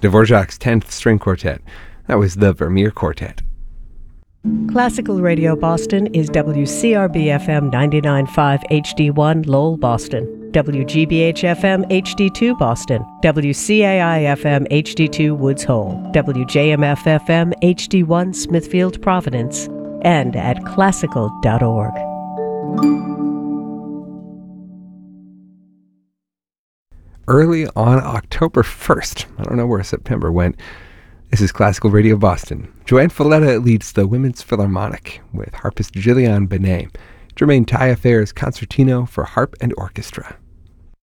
Dvorak's 10th String Quartet. That was the Vermeer Quartet. Classical Radio Boston is WCRB-FM 99.5 HD1 Lowell, Boston, WGBH-FM HD2 Boston, WCAI-FM HD2 Woods Hole, WJMF-FM HD1 Smithfield, Providence, and at classical.org. Early on October 1st, I don't know where September went, this is Classical Radio Boston. Joanne Falletta leads the Women's Philharmonic with harpist Gillian Benet. Germaine Taillefer's Concertino for Harp and Orchestra.